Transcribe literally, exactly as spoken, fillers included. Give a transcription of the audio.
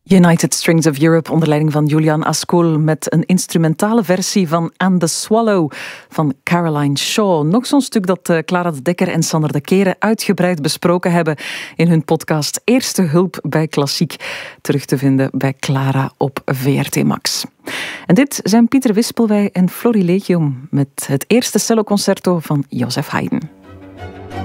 United Strings of Europe onder leiding van Julian Ascol met een instrumentale versie van And the Swallow van Caroline Shaw. Nog zo'n stuk dat Clara de Dekker en Sander de Keren uitgebreid besproken hebben in hun podcast Eerste Hulp bij Klassiek, terug te vinden bij Clara op V R T Max. En dit zijn Pieter Wispelwey en Florie Legium met het eerste celloconcerto van Joseph Haydn.